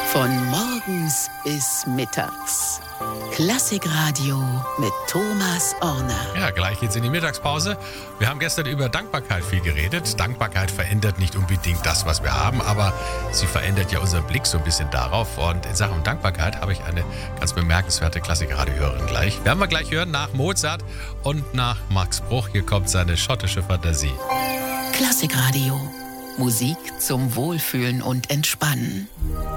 Von morgens bis mittags. Klassikradio mit Thomas Orner. Ja, gleich geht's in die Mittagspause. Wir haben gestern über Dankbarkeit viel geredet. Dankbarkeit verändert nicht unbedingt das, was wir haben, aber sie verändert ja unseren Blick so ein bisschen darauf. Und in Sachen Dankbarkeit habe ich eine ganz bemerkenswerte Klassikradio-Hörerin gleich. Werden wir gleich hören nach Mozart und nach Max Bruch. Hier kommt seine schottische Fantasie. Klassikradio. Musik zum Wohlfühlen und Entspannen.